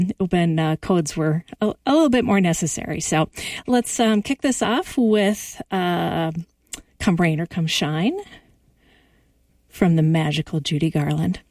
when codes were a little bit more necessary. So let's kick this off with Come Rain or Come Shine from the magical Judy Garland.